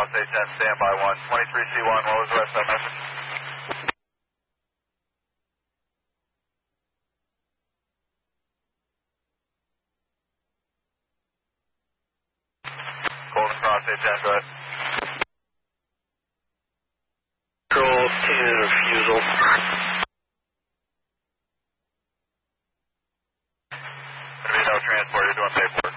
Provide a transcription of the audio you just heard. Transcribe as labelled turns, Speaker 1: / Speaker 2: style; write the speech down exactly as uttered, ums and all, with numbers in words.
Speaker 1: Cross eight ten, standby one. twenty-three C one, what was the rest of that message? Golden Cross eight ten, go ahead.
Speaker 2: Control ten refusal.
Speaker 1: There'll be no transport, you're doing paperwork.